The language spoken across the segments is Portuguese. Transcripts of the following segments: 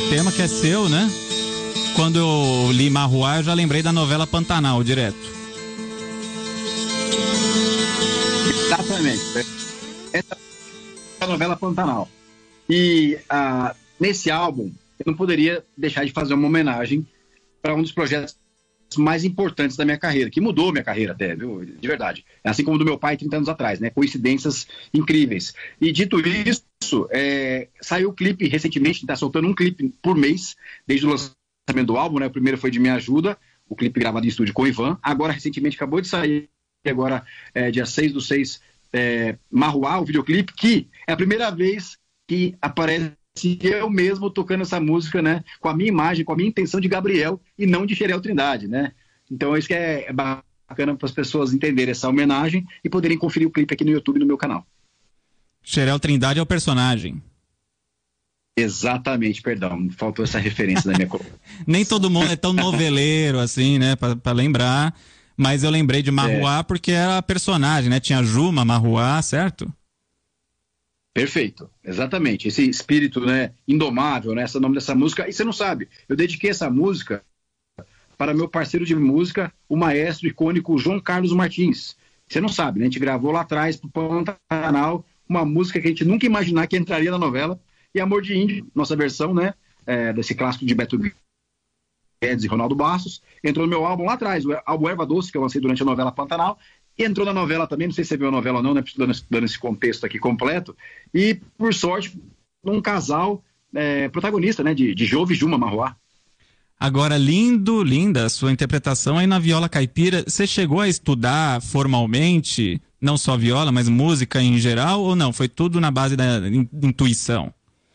tema que é seu, né? Quando eu li Marruá, eu já lembrei da novela Pantanal, direto. Exatamente. Essa é a novela Pantanal. E nesse álbum, eu não poderia deixar de fazer uma homenagem para um dos projetos mais importantes da minha carreira, que mudou minha carreira até, viu? De verdade. Assim como do meu pai 30 anos atrás, né? Coincidências incríveis. E dito isso, saiu o clipe recentemente, está soltando um clipe por mês, desde o lançamento do álbum, né? O primeiro foi de Me Ajuda, o clipe gravado em estúdio com o Ivan. Agora, recentemente, acabou de sair, agora, dia 6/6, Marruá, o videoclipe, que é a primeira vez que aparece eu mesmo tocando essa música, né, com a minha imagem, com a minha intenção de Gabriel e não de Xerel Trindade, né? Então isso que é bacana para as pessoas entenderem essa homenagem e poderem conferir o clipe aqui no YouTube, no meu canal. Xerel Trindade é o personagem. Exatamente, perdão, faltou essa referência da minha Nem todo mundo é tão noveleiro assim, né, para lembrar, mas eu lembrei de Marruá porque era a personagem, né? Tinha a Juma Marruá, certo? Perfeito, exatamente. Esse espírito, né, indomável, né, esse é o nome dessa música. E você não sabe, eu dediquei essa música para meu parceiro de música, o maestro icônico João Carlos Martins. Você não sabe, né, a gente gravou lá atrás pro Pantanal uma música que a gente nunca imaginar que entraria na novela. E Amor de Índio, nossa versão, né, desse clássico de Beto Guedes e Ronaldo Bastos, entrou no meu álbum lá atrás, o álbum Erva Doce, que eu lancei durante a novela Pantanal. Entrou na novela também, não sei se você viu a novela ou não, né? Dando esse contexto aqui completo. E, por sorte, um casal protagonista, né? De Jove e Juma Marruá. Agora, linda a sua interpretação aí na viola caipira. Você chegou a estudar formalmente, não só viola, mas música em geral, ou não? Foi tudo na base da intuição?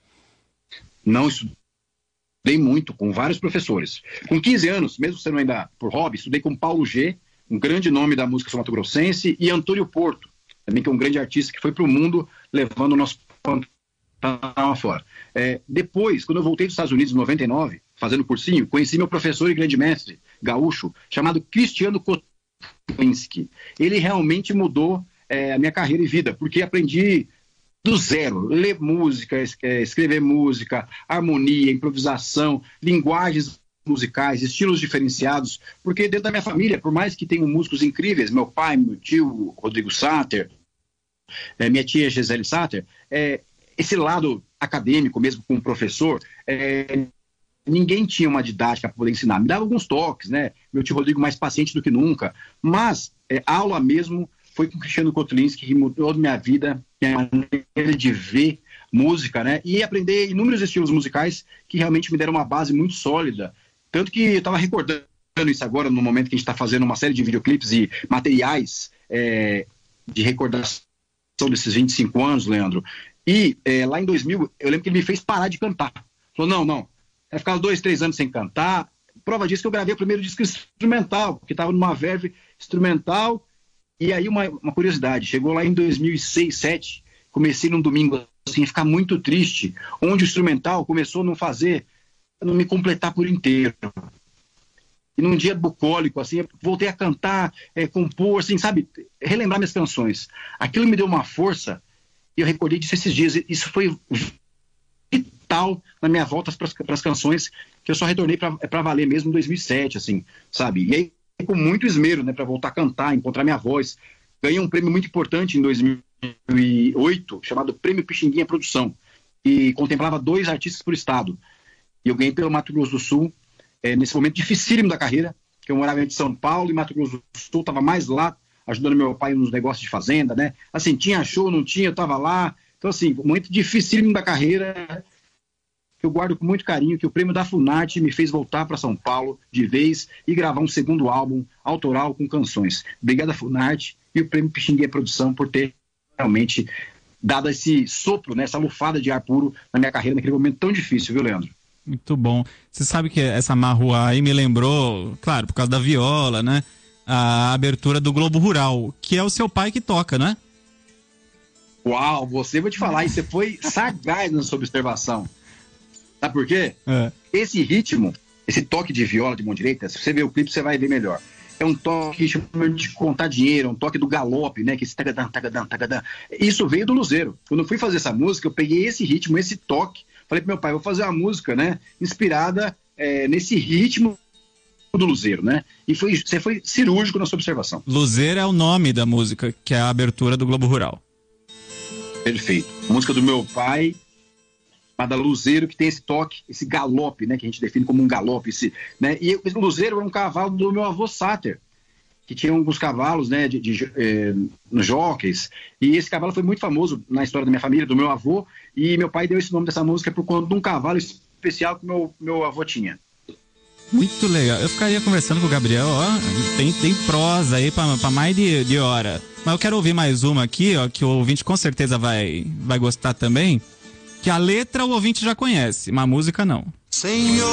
Não estudei muito, com vários professores. Com 15 anos, mesmo sendo ainda por hobby, estudei com Paulo G., um grande nome da música sul-mato-grossense, e Antônio Porto, também que é um grande artista que foi para o mundo levando o nosso Pantanal afora. Depois, quando eu voltei dos Estados Unidos em 99, fazendo cursinho, conheci meu professor e grande mestre gaúcho, chamado Cristiano Kotlinski. Ele realmente mudou a minha carreira e vida, porque aprendi do zero, ler música, escrever música, harmonia, improvisação, linguagens musicais, estilos diferenciados, porque dentro da minha família, por mais que tenham músicos incríveis, meu pai, meu tio, Rodrigo Satter, minha tia Gisele Satter, esse lado acadêmico mesmo com o professor, ninguém tinha uma didática para poder ensinar. Me dava alguns toques, né? Meu tio Rodrigo mais paciente do que nunca, mas aula mesmo foi com o Cristiano Kotlinski, que mudou minha vida, minha maneira de ver música, né? E aprender inúmeros estilos musicais que realmente me deram uma base muito sólida. Tanto que eu estava recordando isso agora, no momento que a gente está fazendo uma série de videoclipes e materiais de recordação desses 25 anos, Leandro. E lá em 2000, eu lembro que ele me fez parar de cantar. Falou, não, vai ficar 2, 3 anos sem cantar. Prova disso que eu gravei o primeiro disco instrumental, porque estava numa verve instrumental. E aí uma curiosidade, chegou lá em 2006, 2007, comecei num domingo assim, a ficar muito triste, onde o instrumental começou a não me completar por inteiro. E num dia bucólico, assim, eu voltei a cantar, compor, assim, sabe, relembrar minhas canções. Aquilo me deu uma força, e eu recordei disso esses dias. Isso foi vital na minha volta para as canções, que eu só retornei para valer mesmo em 2007, assim, sabe? E aí, com muito esmero, né, para voltar a cantar, encontrar minha voz. Ganhei um prêmio muito importante em 2008, chamado Prêmio Pixinguinha Produção, e contemplava 2 artistas por estado. E eu ganhei pelo Mato Grosso do Sul, nesse momento dificílimo da carreira, que eu morava entre São Paulo e Mato Grosso do Sul, estava mais lá, ajudando meu pai nos negócios de fazenda, né? Assim, tinha show, não tinha, eu estava lá. Então, assim, um momento dificílimo da carreira, que eu guardo com muito carinho, que o prêmio da Funarte me fez voltar para São Paulo de vez e gravar um segundo álbum autoral com canções. Obrigado a Funarte e o prêmio Pixinguinha Produção por ter realmente dado esse sopro, né, essa lufada de ar puro na minha carreira naquele momento tão difícil, viu, Leandro? Muito bom. Você sabe que essa Marruá aí me lembrou, claro, por causa da viola, né? A abertura do Globo Rural, que é o seu pai que toca, né? Uau, vou te falar, e você foi sagaz na sua observação. Sabe por quê? Esse ritmo, esse toque de viola de mão direita, se você ver o clipe, você vai ver melhor. É um toque de contar dinheiro, um toque do galope, né? Que esse tagadã, tagadã, tagadã. Isso veio do Luzeiro. Quando eu fui fazer essa música, eu peguei esse ritmo, esse toque, Falei pro meu pai, vou fazer uma música, né, inspirada nesse ritmo do Luzeiro, né? E você foi cirúrgico na sua observação. Luzeiro é o nome da música, que é a abertura do Globo Rural. Perfeito. A música do meu pai, chamada Luzeiro, que tem esse toque, esse galope, né? Que a gente define como um galope. Né? E o Luzeiro era um cavalo do meu avô Sáter, que tinha alguns cavalos, né? Nos jockeys. E esse cavalo foi muito famoso na história da minha família, do meu avô. E meu pai deu esse nome dessa música por conta de um cavalo especial que meu avô tinha. Muito legal. Eu ficaria conversando com o Gabriel, ó, tem prosa aí pra mais de hora. Mas eu quero ouvir mais uma aqui, ó, que o ouvinte com certeza vai gostar também, que a letra o ouvinte já conhece, mas a música não. Senhor,